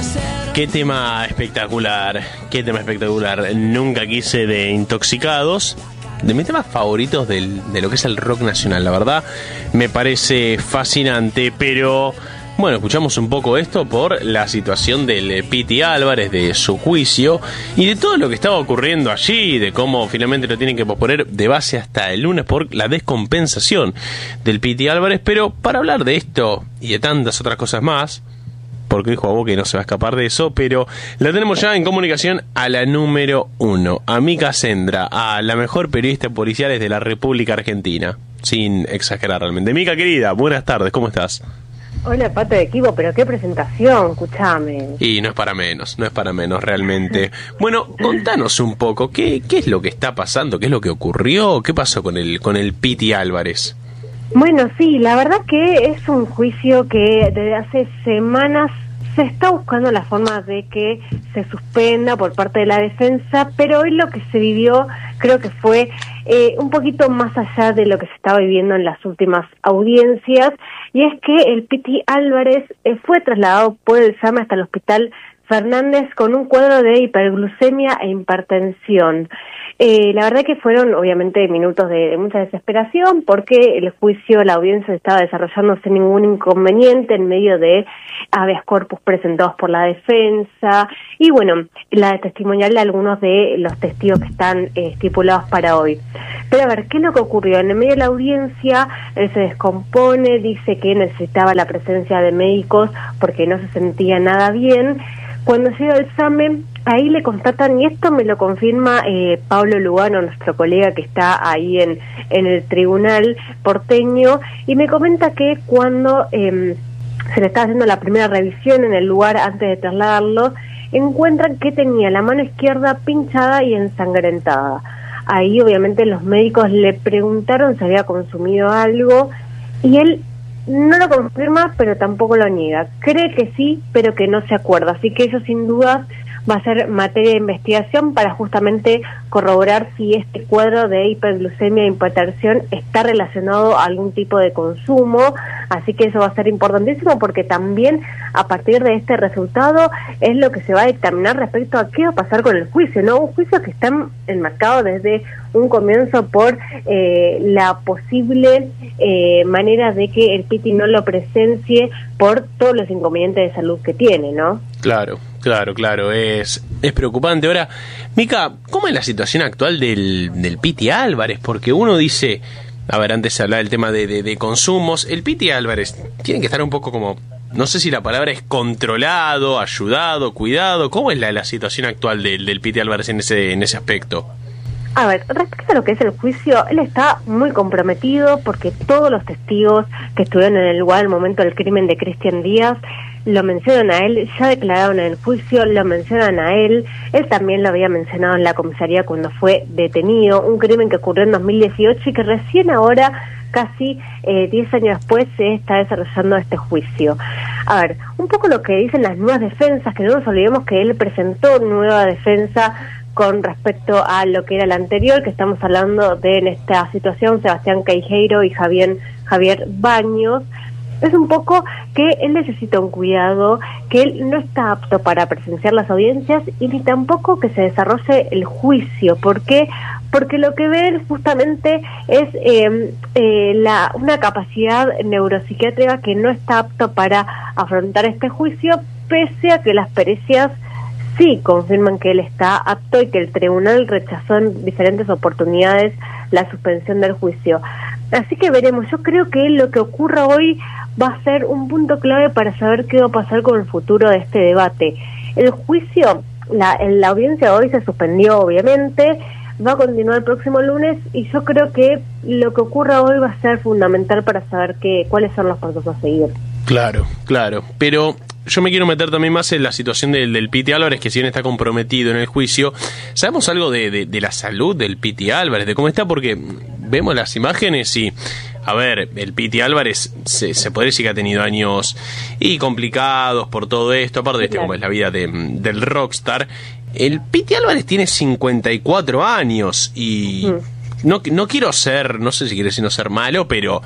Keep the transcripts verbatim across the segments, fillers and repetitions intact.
Qué tema espectacular, qué tema espectacular. Nunca quise de Intoxicados, de mis temas favoritos del, de lo que es el rock nacional, la verdad. Me parece fascinante, pero bueno, escuchamos un poco esto por la situación del Piti Álvarez, de su juicio y de todo lo que estaba ocurriendo allí, de cómo finalmente lo tienen que posponer de base hasta el lunes por la descompensación del Piti Álvarez. Pero para hablar de esto y de tantas otras cosas más, porque dijo a vos que no se va a escapar de eso, pero la tenemos ya en comunicación a la número uno, a Mica Sendra, a la mejor periodista policial de la República Argentina, sin exagerar realmente. Mica, querida, buenas tardes, ¿cómo estás? Hola, Pato de Equipo, pero qué presentación, escuchame. Y no es para menos, no es para menos realmente. Bueno, contanos un poco, ¿qué, qué es lo que está pasando? ¿Qué es lo que ocurrió? ¿Qué pasó con el, con el Piti Álvarez? Bueno, sí, la verdad que es un juicio que desde hace semanas se está buscando la forma de que se suspenda por parte de la defensa, pero hoy lo que se vivió creo que fue eh, un poquito más allá de lo que se estaba viviendo en las últimas audiencias, y es que el Piti Álvarez eh, fue trasladado por el SAME hasta el Hospital Fernández con un cuadro de hiperglucemia e hipertensión. Eh, la verdad que fueron obviamente minutos de, de mucha desesperación, porque el juicio, la audiencia estaba desarrollando sin ningún inconveniente en medio de habeas corpus presentados por la defensa y bueno, la testimonial de algunos de los testigos que están eh, estipulados para hoy. Pero a ver, ¿qué es lo que ocurrió? En el medio de la audiencia él se descompone, dice que necesitaba la presencia de médicos porque no se sentía nada bien. Cuando llega el SAME, ahí le constatan, y esto me lo confirma eh, Pablo Lugano, nuestro colega que está ahí en, en el tribunal porteño, y me comenta que cuando eh, se le estaba haciendo la primera revisión en el lugar antes de trasladarlo, encuentran que tenía la mano izquierda pinchada y ensangrentada. Ahí obviamente los médicos le preguntaron si había consumido algo, y él no lo confirma, pero tampoco lo niega. Cree que sí, pero que no se acuerda. Así que eso sin dudas va a ser materia de investigación para justamente corroborar si este cuadro de hiperglucemia e hipertensión está relacionado a algún tipo de consumo. Así que eso va a ser importantísimo, porque también a partir de este resultado es lo que se va a dictaminar respecto a qué va a pasar con el juicio, ¿no? Un juicio que está enmarcado desde un comienzo por eh, la posible eh, manera de que el Piti no lo presencie por todos los inconvenientes de salud que tiene, ¿no? Claro, claro, claro, es, es preocupante. Ahora, Mica, ¿cómo es la situación actual del, del Piti Álvarez? Porque uno dice, a ver, antes se hablaba del tema de, de, de consumos, el Piti Álvarez tiene que estar un poco como, no sé si la palabra es controlado, ayudado, cuidado. ¿Cómo es la, la situación actual del, del Piti Álvarez en ese, en ese aspecto? A ver, respecto a lo que es el juicio, él está muy comprometido porque todos los testigos que estuvieron en el lugar al momento del crimen de Cristian Díaz lo mencionan a él, ya declararon en el juicio, lo mencionan a él. Él también lo había mencionado en la comisaría cuando fue detenido, un crimen que ocurrió en dos mil dieciocho y que recién ahora, casi eh, diez años después, se está desarrollando este juicio. A ver, un poco lo que dicen las nuevas defensas, que no nos olvidemos que él presentó nueva defensa con respecto a lo que era la anterior, que estamos hablando de, en esta situación, Sebastián Queijeiro y Javier, Javier Baños. Es un poco que él necesita un cuidado, que él no está apto para presenciar las audiencias y ni tampoco que se desarrolle el juicio. ¿Por qué? Porque lo que ve él justamente es eh, eh, la, una capacidad neuropsiquiátrica que no está apto para afrontar este juicio, pese a que las pericias sí confirman que él está apto y que el tribunal rechazó en diferentes oportunidades la suspensión del juicio. Así que veremos. Yo creo que lo que ocurra hoy va a ser un punto clave para saber qué va a pasar con el futuro de este debate. El juicio, la, la audiencia de hoy se suspendió obviamente, va a continuar el próximo lunes y yo creo que lo que ocurra hoy va a ser fundamental para saber qué, cuáles son los pasos a seguir. Claro, claro, pero yo me quiero meter también más en la situación del, del Piti Álvarez, que si bien está comprometido en el juicio. ¿Sabemos algo de, de, de la salud del Piti Álvarez, de cómo está? Porque vemos las imágenes y, a ver, el Piti Álvarez se, se podría decir que ha tenido años y complicados por todo esto, aparte de este, como es la vida de, del rockstar. El Piti Álvarez tiene cincuenta y cuatro años y... Mm. No, no quiero ser, no sé si quiero decir no ser malo, pero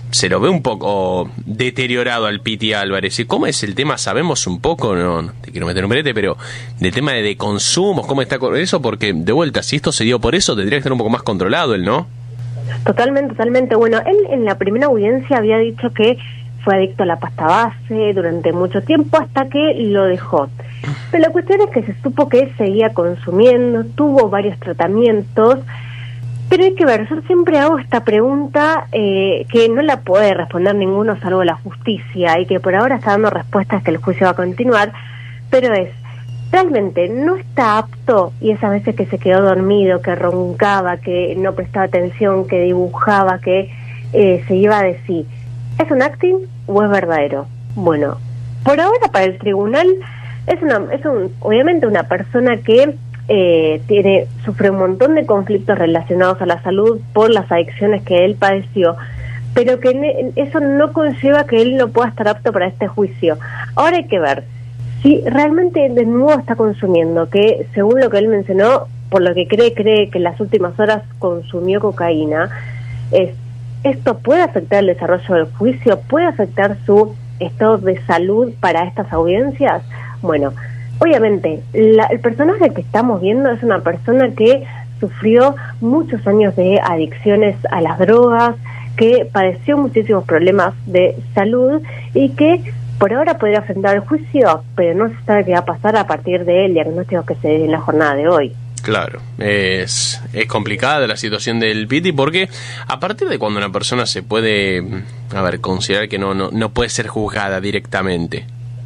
se lo ve un poco deteriorado al Piti Álvarez. ¿Y cómo es el tema? ¿Sabemos un poco? No, no te quiero meter un brete, pero del tema de, de consumos, ¿cómo está con eso? Porque, de vuelta, si esto se dio por eso, tendría que estar un poco más controlado él, ¿no? Totalmente, totalmente. Bueno, él en la primera audiencia había dicho que fue adicto a la pasta base durante mucho tiempo hasta que lo dejó. Pero la cuestión es que se supo que seguía consumiendo, tuvo varios tratamientos, pero hay que ver, yo siempre hago esta pregunta eh, que no la puede responder ninguno salvo la justicia y que por ahora está dando respuestas que el juicio va a continuar, pero es, ¿realmente no está apto? Y esas veces que se quedó dormido, que roncaba, que no prestaba atención, que dibujaba, que eh, se iba de sí, ¿es un acting o es verdadero? Bueno, por ahora para el tribunal es una es un, obviamente una persona que eh, tiene sufre un montón de conflictos relacionados a la salud por las adicciones que él padeció, pero que ne, eso no conlleva que él no pueda estar apto para este juicio. Ahora hay que ver si realmente de nuevo está consumiendo, que según lo que él mencionó, por lo que cree, cree que en las últimas horas consumió cocaína. Es, ¿esto puede afectar el desarrollo del juicio? ¿Puede afectar su estado de salud para estas audiencias? Bueno, obviamente, la, el personaje que estamos viendo es una persona que sufrió muchos años de adicciones a las drogas, que padeció muchísimos problemas de salud y que por ahora podría enfrentar el juicio, pero no se sabe qué va a pasar a partir del diagnóstico que se dé en la jornada de hoy. Claro, es, es complicada la situación del Piti porque a partir de cuando una persona se puede, a ver, considerar que no, no, no puede ser juzgada directamente.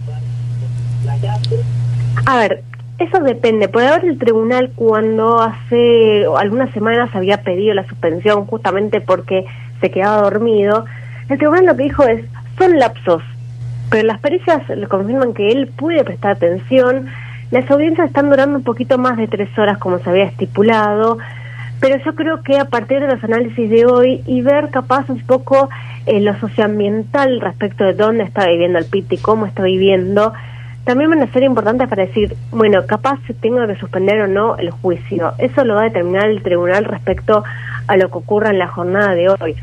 A ver, eso depende. Por ahora el tribunal, cuando hace algunas semanas había pedido la suspensión justamente porque se quedaba dormido, el tribunal lo que dijo es, son lapsos, pero las pericias le confirman que él puede prestar atención. Las audiencias están durando un poquito más de tres horas como se había estipulado, pero yo creo que a partir de los análisis de hoy y ver capaz un poco eh, lo socioambiental respecto de dónde está viviendo el Piti, cómo está viviendo, también van a ser importantes para decir, bueno, capaz tengo que suspender o no el juicio. Eso lo va a determinar el tribunal respecto a lo que ocurra en la jornada de hoy.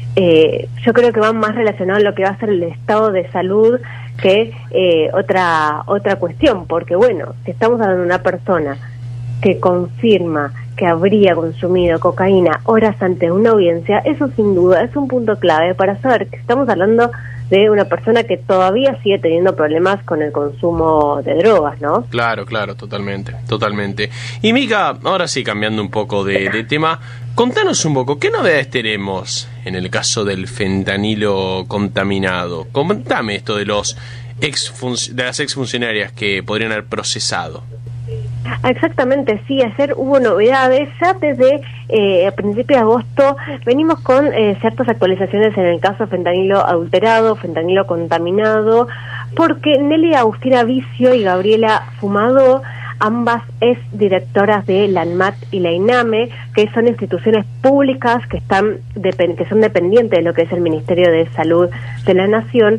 Eh, yo creo que va más relacionado a lo que va a ser el estado de salud que eh, otra otra cuestión, porque bueno, si estamos hablando de una persona que confirma que habría consumido cocaína horas antes de una audiencia, eso sin duda es un punto clave para saber que estamos hablando de una persona que todavía sigue teniendo problemas con el consumo de drogas, ¿no? Claro, claro, totalmente, totalmente. Y Mica, ahora sí, cambiando un poco de, de tema, contanos un poco, ¿qué novedades tenemos en el caso del fentanilo contaminado? Contame esto de los ex de las exfuncionarias que podrían haber procesado. Exactamente, sí, ayer hubo novedades, ya desde eh, a principios de agosto venimos con eh, ciertas actualizaciones en el caso fentanilo adulterado, fentanilo contaminado, porque Nelly Agustina Vicio y Gabriela Fumado, ambas ex directoras de la ANMAT y la INAME, que son instituciones públicas que están que son dependientes de lo que es el Ministerio de Salud de la Nación,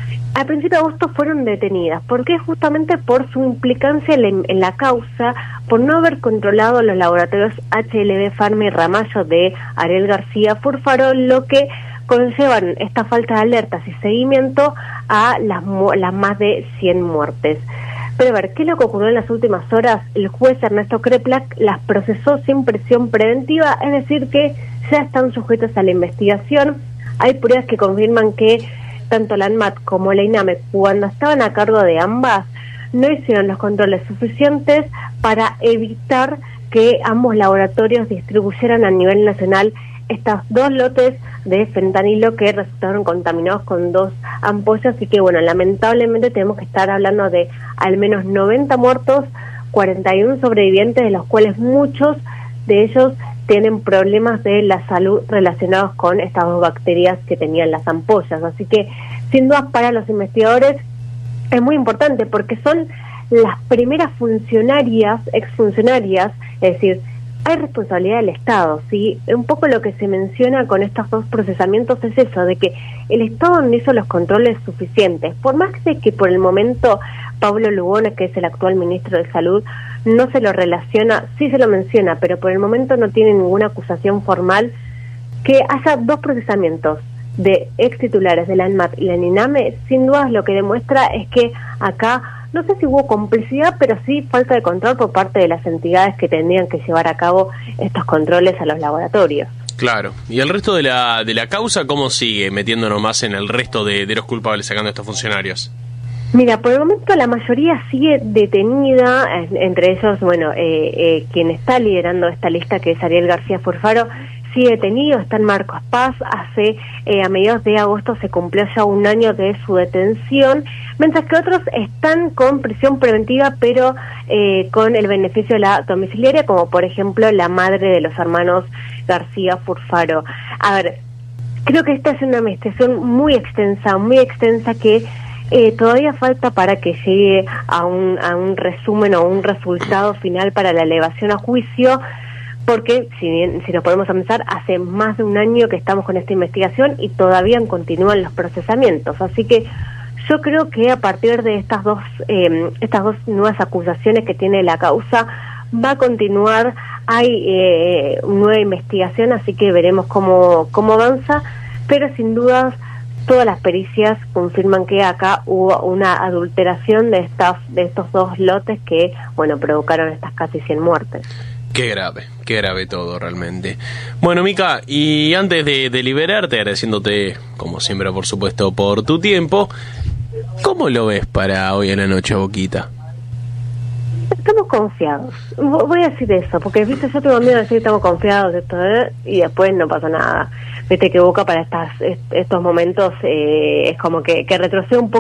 a principios de agosto fueron detenidas. ¿Por qué? Justamente por su implicancia en la, en la causa, por no haber controlado los laboratorios H L B Pharma y Ramallo de Ariel García Furfaro, lo que conllevan esta falta de alertas y seguimiento a las, las más de cien muertes. Pero a ver, ¿qué es lo que ocurrió en las últimas horas? El juez Ernesto Kreplak las procesó sin prisión preventiva, es decir que ya están sujetas a la investigación. Hay pruebas que confirman que tanto la ANMAT como la INAME, cuando estaban a cargo de ambas, no hicieron los controles suficientes para evitar que ambos laboratorios distribuyeran a nivel nacional estos dos lotes de fentanilo que resultaron contaminados con dos ampollas, y que bueno, lamentablemente tenemos que estar hablando de al menos noventa muertos, cuarenta y uno sobrevivientes, de los cuales muchos de ellos tienen problemas de la salud relacionados con estas dos bacterias que tenían las ampollas. Así que, sin duda, para los investigadores es muy importante porque son las primeras funcionarias, exfuncionarias, es decir, hay responsabilidad del Estado, ¿sí? Un poco lo que se menciona con estos dos procesamientos es eso, de que el Estado no hizo los controles suficientes. Por más de que por el momento Pablo Lugones, que es el actual ministro de Salud, no se lo relaciona, sí se lo menciona, pero por el momento no tiene ninguna acusación formal, que haya dos procesamientos de ex titulares de la ANMAT y la NINAME, sin dudas lo que demuestra es que acá, no sé si hubo complicidad, pero sí falta de control por parte de las entidades que tendrían que llevar a cabo estos controles a los laboratorios. Claro. ¿Y el resto de la de la causa cómo sigue, metiéndonos más en el resto de, de los culpables, sacando a estos funcionarios? Mira, por el momento la mayoría sigue detenida, entre ellos, bueno, eh, eh, quien está liderando esta lista, que es Ariel García Furfaro, sigue detenido, está en Marcos Paz. Hace, eh, a mediados de agosto se cumplió ya un año de su detención, mientras que otros están con prisión preventiva, pero eh, con el beneficio de la domiciliaria, como por ejemplo la madre de los hermanos García Furfaro. A ver, creo que esta es una investigación muy extensa, muy extensa que Eh, todavía falta para que llegue a un, a un resumen o un resultado final para la elevación a juicio, porque si bien, si nos ponemos a pensar, hace más de un año que estamos con esta investigación y todavía continúan los procesamientos, así que yo creo que a partir de estas dos eh, estas dos nuevas acusaciones que tiene la causa va a continuar, hay eh, nueva investigación, así que veremos cómo, cómo avanza, pero sin dudas todas las pericias confirman que acá hubo una adulteración de estas de estos dos lotes que, bueno, provocaron estas casi cien muertes. Qué grave, qué grave todo realmente. Bueno, Mica, y antes de, de liberarte, agradeciéndote, como siempre, por supuesto, por tu tiempo, ¿cómo lo ves para hoy en la noche, Boquita? Estamos confiados. Voy a decir eso, porque viste, yo tengo miedo de decir que estamos confiados de esto, ¿eh? Y después no pasa nada. Viste que Boca para estas estos momentos eh, es como que, que retrocede un poco.